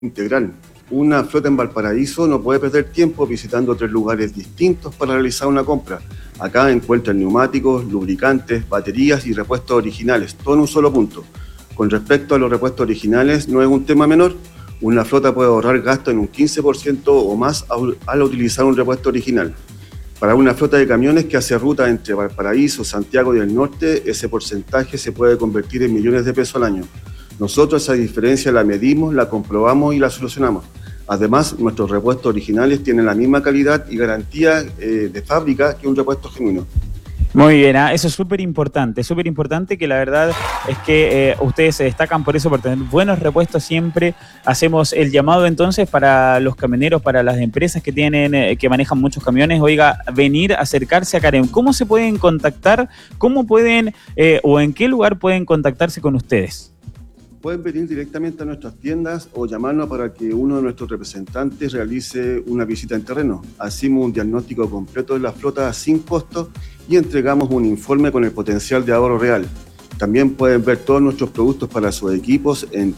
integral. Una flota en Valparaíso no puede perder tiempo visitando 3 lugares distintos para realizar una compra. Acá encuentran neumáticos, lubricantes, baterías y repuestos originales, todo en un solo punto. Con respecto a los repuestos originales, no es un tema menor. Una flota puede ahorrar gasto en un 15% o más al utilizar un repuesto original. Para una flota de camiones que hace ruta entre Valparaíso, Santiago y el norte, ese porcentaje se puede convertir en millones de pesos al año. Nosotros esa diferencia la medimos, la comprobamos y la solucionamos. Además, nuestros repuestos originales tienen la misma calidad y garantía de fábrica que un repuesto genuino. Muy bien, eso es súper importante que la verdad es que ustedes se destacan por eso, por tener buenos repuestos siempre. Hacemos el llamado entonces para los camioneros, para las empresas que tienen, que manejan muchos camiones, oiga, venir, acercarse a Carem. ¿Cómo se pueden contactar? ¿Cómo pueden o en qué lugar pueden contactarse con ustedes? Pueden venir directamente a nuestras tiendas o llamarnos para que uno de nuestros representantes realice una visita en terreno. Hacemos un diagnóstico completo de la flota sin costo y entregamos un informe con el potencial de ahorro real. También pueden ver todos nuestros productos para sus equipos en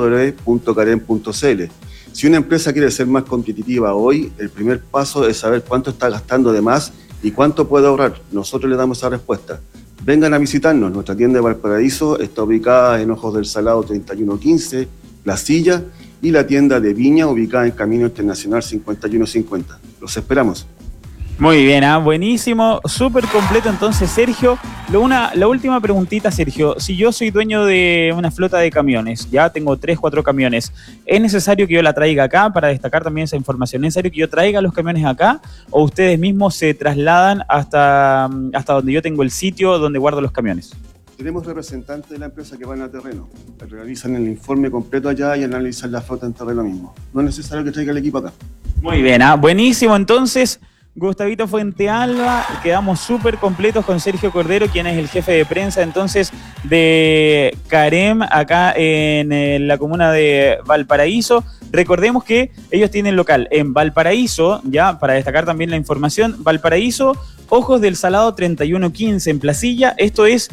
www.carem.cl. Si una empresa quiere ser más competitiva hoy, el primer paso es saber cuánto está gastando de más y cuánto puede ahorrar. Nosotros le damos esa respuesta. Vengan a visitarnos. Nuestra tienda de Valparaíso está ubicada en Ojos del Salado 3115, La Silla, y la tienda de Viña ubicada en Camino Internacional 5150. Los esperamos. Muy bien, buenísimo, súper completo entonces, Sergio. La última preguntita, Sergio. Si yo soy dueño de una flota de camiones, ya tengo 3, 4 camiones, ¿es necesario que yo la traiga acá para destacar también esa información? ¿Es necesario que yo traiga los camiones acá o ustedes mismos se trasladan hasta donde yo tengo el sitio donde guardo los camiones? Tenemos representantes de la empresa que van a terreno, realizan el informe completo allá y analizan la flota en terreno mismo. No es necesario que traiga el equipo acá. Muy bien, buenísimo entonces. Gustavito Fuentealba, quedamos súper completos con Sergio Cordero, quien es el jefe de prensa entonces de Carem acá en la comuna de Valparaíso. Recordemos que ellos tienen local en Valparaíso, ya para destacar también la información, Valparaíso, Ojos del Salado 3115 en Placilla. Esto es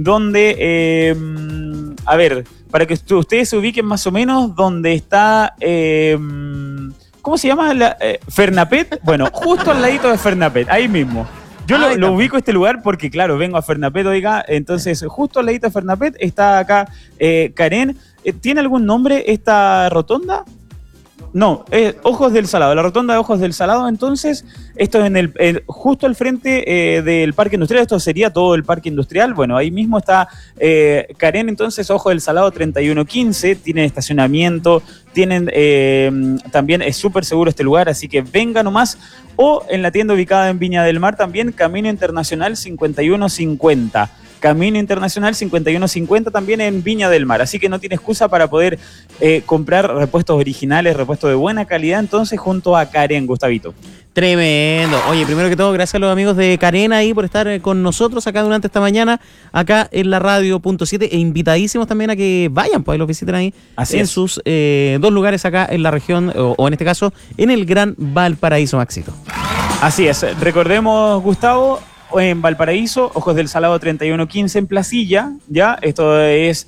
donde, a ver, para que ustedes se ubiquen más o menos, donde está... ¿cómo se llama? Fernapet. Bueno, justo al ladito de Fernapet, ahí mismo. Yo lo ubico este lugar porque, claro, vengo a Fernapet, oiga. Entonces, justo al ladito de Fernapet está acá Carem. ¿Tiene algún nombre esta rotonda? No, Ojos del Salado, la rotonda de Ojos del Salado. Entonces, esto es justo al frente del Parque Industrial. Esto sería todo el Parque Industrial. Bueno, ahí mismo está Carem, entonces, Ojos del Salado 3115. Tienen estacionamiento, también es súper seguro este lugar, así que venga nomás. O en la tienda ubicada en Viña del Mar también, Camino Internacional 5150. Camino Internacional 5150 también en Viña del Mar. Así que no tiene excusa para poder comprar repuestos originales, repuestos de buena calidad, entonces junto a Carem, Gustavito. Tremendo. Oye, primero que todo, gracias a los amigos de Carem ahí por estar con nosotros acá durante esta mañana, acá en la radio .7, e invitadísimos también a que vayan, pues ahí los visiten ahí. Así en sus 2 lugares acá en la región, o en este caso, en el Gran Valparaíso, Maxito. Así es. Recordemos, Gustavo, en Valparaíso, Ojos del Salado 3115 en Placilla, ¿ya? Esto es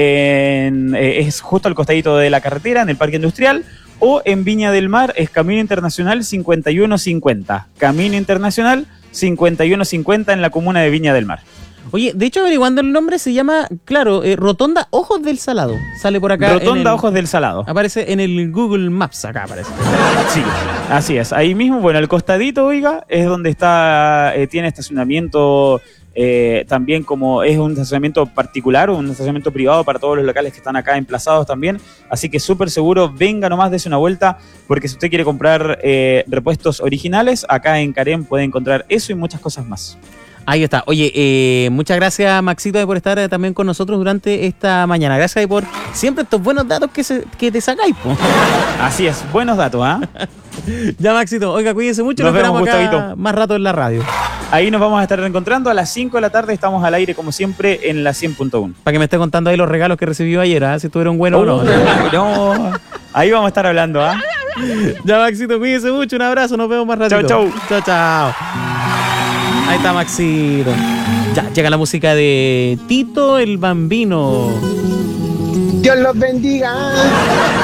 justo al costadito de la carretera, en el Parque Industrial. O en Viña del Mar es Camino Internacional 5150. Camino Internacional 5150 en la comuna de Viña del Mar. Oye, de hecho, averiguando el nombre, se llama, claro, Rotonda Ojos del Salado. Sale por acá. Rotonda Ojos del Salado. Aparece en el Google Maps, acá aparece. Sí, así es. Ahí mismo, bueno, al costadito, oiga, es donde está, tiene estacionamiento, también como es un estacionamiento particular o un estacionamiento privado para todos los locales que están acá emplazados también. Así que súper seguro, venga nomás, dése una vuelta, porque si usted quiere comprar repuestos originales, acá en Carem puede encontrar eso y muchas cosas más. Ahí está. Oye, muchas gracias, Maxito, por estar también con nosotros durante esta mañana. Gracias por siempre estos buenos datos que te sacáis, po. Así es, buenos datos, ¿ah? Ya, Maxito, oiga, cuídense mucho. Nos vemos, acá Gustavito. Más rato en la radio. Ahí nos vamos a estar reencontrando a las 5 de la tarde. Estamos al aire, como siempre, en la 100.1. Para que me esté contando ahí los regalos que recibió ayer, si estuvieron buenos o no. No, ahí vamos a estar hablando, ¿ah? Ya, Maxito, cuídense mucho. Un abrazo, nos vemos más ratito. Chau, chau. Chau, chau. Ahí está Maxito. Ya, llega la música de Tito el Bambino. Dios los bendiga.